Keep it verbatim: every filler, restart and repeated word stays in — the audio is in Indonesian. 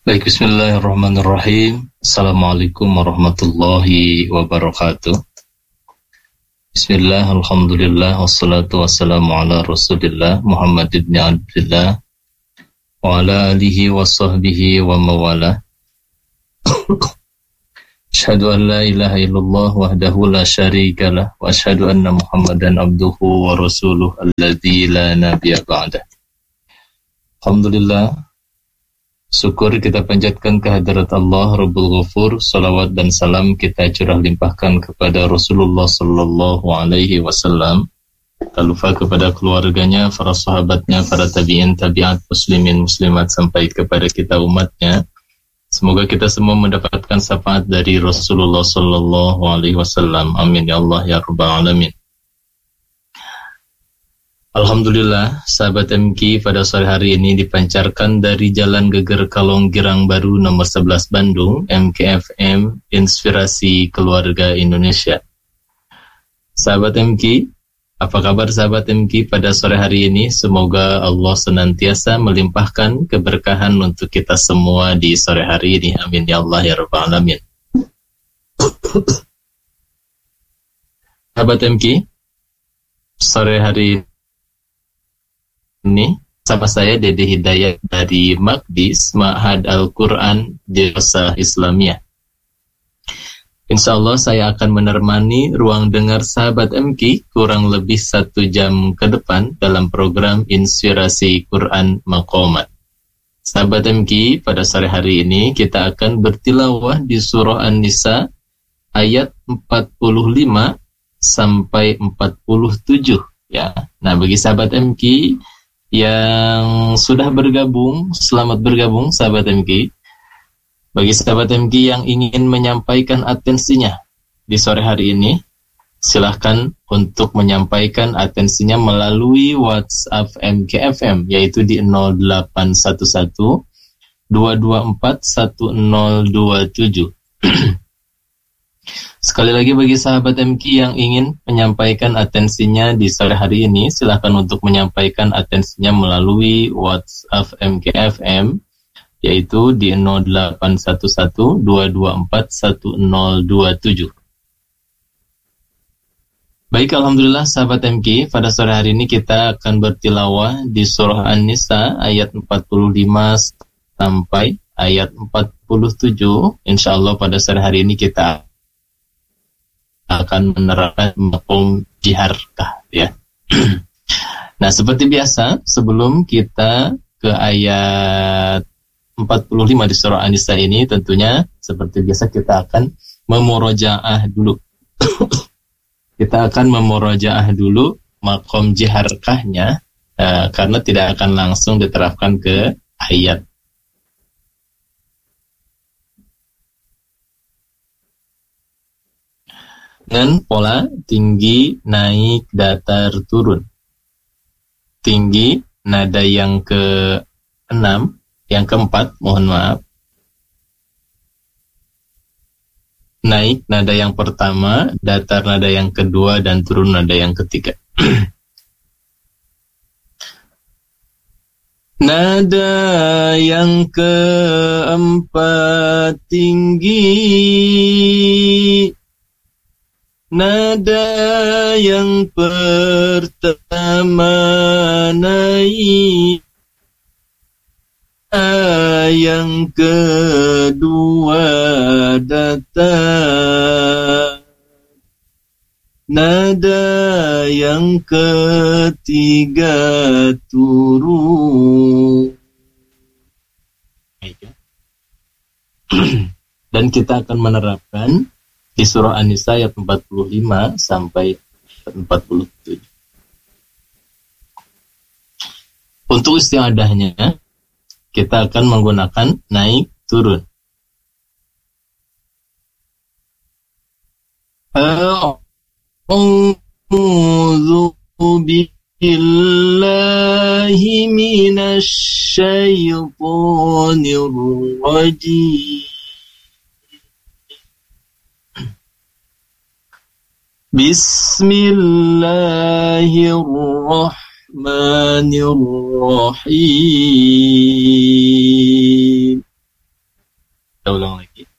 Baik, bismillahirrahmanirrahim. Assalamualaikum warahmatullahi wabarakatuh. Bismillah, alhamdulillah, wassalatu wassalamu ala rasulillah Muhammad ibn Abdullah wa ala alihi wa sahbihi wa mawala. Asyhadu an la ilaha illallah wahdahu la syarika lah wa asyhadu anna Muhammadan abduhu wa rasuluh alladzi la nabiyya ba'dah. Alhamdulillah, syukur kita panjatkan kehadirat Allah Rabbul Ghafur. Salawat dan salam kita curah limpahkan kepada Rasulullah sallallahu alaihi wasallam. Tak lupa kepada keluarganya, para sahabatnya, para tabi'in, tabi'at, muslimin, muslimat sampai kepada kita umatnya. Semoga kita semua mendapatkan syafaat dari Rasulullah sallallahu alaihi wasallam. Amin ya Allah ya rabbal alamin. Alhamdulillah, sahabat M K, pada sore hari ini dipancarkan dari Jalan Geger Kalong Girang Baru nomor sebelas Bandung, M K F M, Inspirasi Keluarga Indonesia. Sahabat M K, apa kabar sahabat M K pada sore hari ini? Semoga Allah senantiasa melimpahkan keberkahan untuk kita semua di sore hari ini. Amin ya Allah ya rabbal alamin. Sahabat M K, sore hari ini sama saya Dede Hidayat dari Maqdis Ma'had Al-Quran Dirasah Islamiyah. Insyaallah saya akan menemani ruang dengar sahabat M K kurang lebih satu jam ke depan dalam program Inspirasi Quran Maqamat. Sahabat M K, pada sore hari ini kita akan bertilawah di surah An-Nisa ayat empat puluh lima sampai empat puluh tujuh ya. Nah, bagi sahabat M K yang sudah bergabung, selamat bergabung sahabat M K. Bagi sahabat M K yang ingin menyampaikan atensinya di sore hari ini, silahkan untuk menyampaikan atensinya melalui WhatsApp M K F M, yaitu di nol delapan satu satu dua dua empat satu nol dua tujuh. Sekali lagi bagi sahabat M K yang ingin menyampaikan atensinya di sore hari ini, silakan untuk menyampaikan atensinya melalui WhatsApp M K F M, yaitu di nol delapan satu satu dua dua empat satu nol dua tujuh. Baik, alhamdulillah sahabat M K, pada sore hari ini kita akan bertilawah di surah An-Nisa ayat empat puluh lima sampai ayat empat puluh tujuh. Insyaallah pada sore hari ini kita akan menerapkan maqam jiharkah ya. Nah, seperti biasa sebelum kita ke ayat empat puluh lima di surah An-Nisa ini, tentunya seperti biasa kita akan memurojaah dulu. Kita akan memurojaah dulu maqam jiharkahnya uh, karena tidak akan langsung diterapkan ke ayat. Dengan pola tinggi, naik, datar, turun. Tinggi, nada yang ke-enam, yang keempat, mohon maaf. Naik, nada yang pertama, datar, nada yang kedua, dan turun, nada yang ketiga. Nada yang keempat, tinggi. Nada yang pertama naik, yang kedua datar, nada yang ketiga turun. Dan kita akan menerapkan di surah An-Nisa ayat empat puluh lima sampai empat puluh tujuh. Untuk istiadahnya, kita akan menggunakan naik turun. A'udzu billahi minasy syaithanir rajim. Bismillahirrahmanirrahim. kita ulang lagi.